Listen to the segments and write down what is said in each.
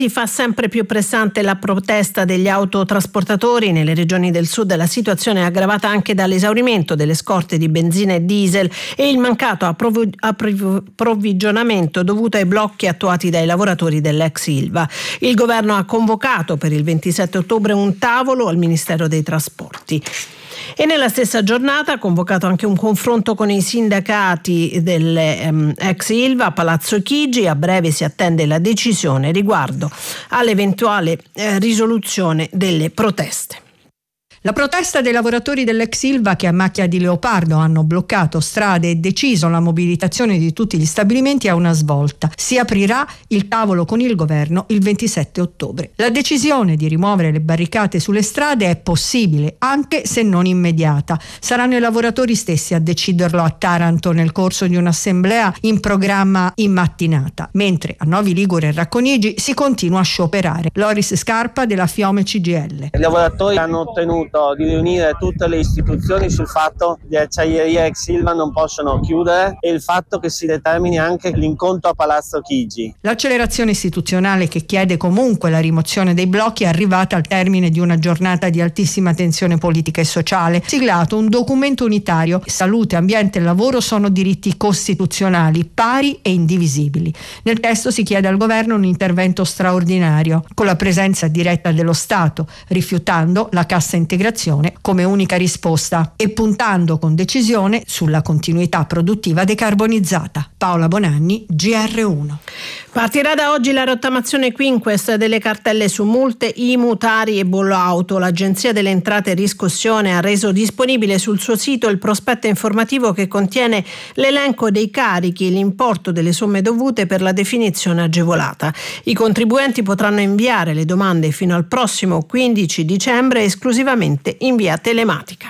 Si fa sempre più pressante la protesta degli autotrasportatori. Nelle regioni del sud la situazione è aggravata anche dall'esaurimento delle scorte di benzina e diesel e il mancato approvvigionamento dovuto ai blocchi attuati dai lavoratori dell'ex Ilva. Il governo ha convocato per il 27 ottobre un tavolo al Ministero dei Trasporti. E nella stessa giornata ha convocato anche un confronto con i sindacati delle ex Ilva a Palazzo Chigi. A breve si attende la decisione riguardo all'eventuale risoluzione delle proteste. La protesta dei lavoratori dell'ex Ilva che a macchia di leopardo hanno bloccato strade e deciso la mobilitazione di tutti gli stabilimenti ha una svolta. Si aprirà il tavolo con il governo il 27 ottobre. La decisione di rimuovere le barricate sulle strade è possibile, anche se non immediata. Saranno i lavoratori stessi a deciderlo a Taranto nel corso di un'assemblea in programma in mattinata, mentre a Novi Ligure e Racconigi si continua a scioperare. Loris Scarpa della Fiome CGIL. I lavoratori hanno ottenuto di riunire tutte le istituzioni sul fatto che le acciaierie ex Ilva non possono chiudere e il fatto che si determini anche l'incontro a Palazzo Chigi. L'accelerazione istituzionale che chiede comunque la rimozione dei blocchi è arrivata al termine di una giornata di altissima tensione politica e sociale. Siglato un documento unitario: salute, ambiente e lavoro sono diritti costituzionali, pari e indivisibili. Nel testo si chiede al governo un intervento straordinario con la presenza diretta dello Stato, rifiutando la cassa integrazione come unica risposta e puntando con decisione sulla continuità produttiva decarbonizzata. Paola Bonanni, GR1. Partirà da oggi la rottamazione quinquest delle cartelle su multe, IMU, Tari e bollo auto. L'Agenzia delle Entrate e Riscossione ha reso disponibile sul suo sito il prospetto informativo che contiene l'elenco dei carichi e l'importo delle somme dovute per la definizione agevolata. I contribuenti potranno inviare le domande fino al prossimo 15 dicembre esclusivamente in via telematica.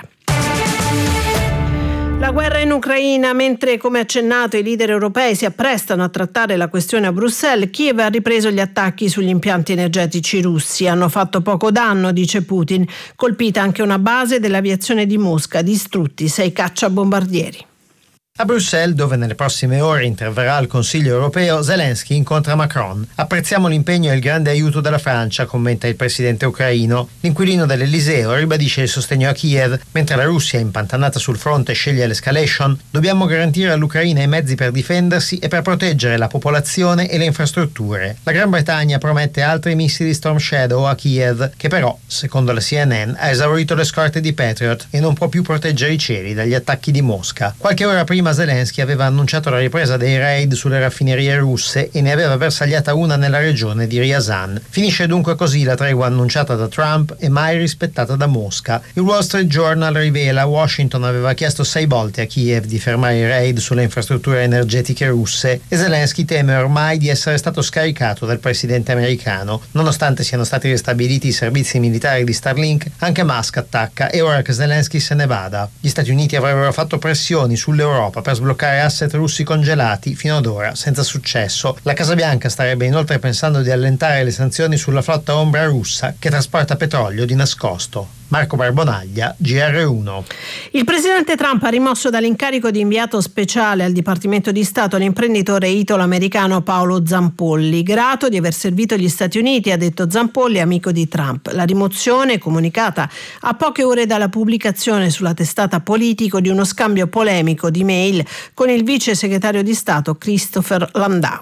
La guerra in Ucraina, mentre come accennato i leader europei si apprestano a trattare la questione a Bruxelles, Kiev ha ripreso gli attacchi sugli impianti energetici russi. Hanno fatto poco danno, dice Putin, colpita anche una base dell'aviazione di Mosca, distrutti 6 cacciabombardieri. A Bruxelles, dove nelle prossime ore interverrà il Consiglio europeo, Zelensky incontra Macron. Apprezziamo l'impegno e il grande aiuto della Francia, commenta il presidente ucraino. L'inquilino dell'Eliseo ribadisce il sostegno a Kiev, mentre la Russia, impantanata sul fronte, sceglie l'escalation. Dobbiamo garantire all'Ucraina i mezzi per difendersi e per proteggere la popolazione e le infrastrutture. La Gran Bretagna promette altri missili Storm Shadow a Kiev, che però, secondo la CNN, ha esaurito le scorte di Patriot e non può più proteggere i cieli dagli attacchi di Mosca. Qualche ora prima Zelensky aveva annunciato la ripresa dei raid sulle raffinerie russe e ne aveva bersagliata una nella regione di Ryazan. Finisce dunque così la tregua annunciata da Trump e mai rispettata da Mosca. Il Wall Street Journal rivela: Washington aveva chiesto 6 volte a Kiev di fermare i raid sulle infrastrutture energetiche russe e Zelensky teme ormai di essere stato scaricato dal presidente americano. Nonostante siano stati ristabiliti i servizi militari di Starlink, anche Musk attacca e ora che Zelensky se ne vada. Gli Stati Uniti avrebbero fatto pressioni sull'Europa per sbloccare asset russi congelati, fino ad ora senza successo. La Casa Bianca starebbe inoltre pensando di allentare le sanzioni sulla flotta ombra russa che trasporta petrolio di nascosto. Marco Barbonaglia, GR1. Il presidente Trump ha rimosso dall'incarico di inviato speciale al Dipartimento di Stato l'imprenditore italo-americano Paolo Zampolli. Grato di aver servito gli Stati Uniti, ha detto Zampolli, amico di Trump. La rimozione, comunicata a poche ore dalla pubblicazione sulla testata Politico di uno scambio polemico di mail con il vice segretario di Stato Christopher Landau.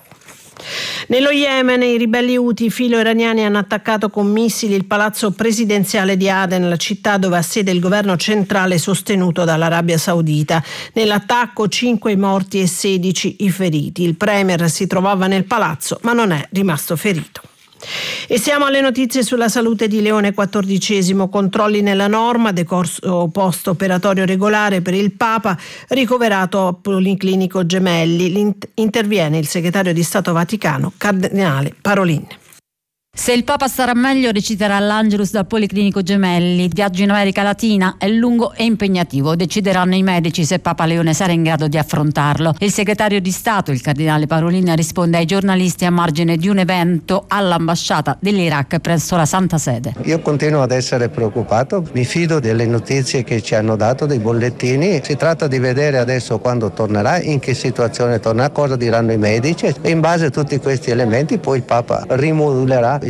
Nello Yemen i ribelli Houthi filo-iraniani hanno attaccato con missili il palazzo presidenziale di Aden, la città dove ha sede il governo centrale sostenuto dall'Arabia Saudita. Nell'attacco 5 morti e 16 i feriti. Il premier si trovava nel palazzo ma non è rimasto ferito. E siamo alle notizie sulla salute di Leone XIV. Controlli nella norma, decorso post operatorio regolare per il Papa, ricoverato a Policlinico Gemelli. Interviene il segretario di Stato Vaticano, Cardinale Parolin. Se il Papa starà meglio, reciterà all'Angelus dal Policlinico Gemelli. Il viaggio in America Latina è lungo e impegnativo. Decideranno i medici se Papa Leone sarà in grado di affrontarlo. Il segretario di Stato, il cardinale Parolin, risponde ai giornalisti a margine di un evento all'ambasciata dell'Iraq presso la Santa Sede. Io continuo ad essere preoccupato, mi fido delle notizie che ci hanno dato, dei bollettini. Si tratta di vedere adesso quando tornerà, in che situazione tornerà, cosa diranno i medici, e in base a tutti questi elementi poi il Papa rimodulerà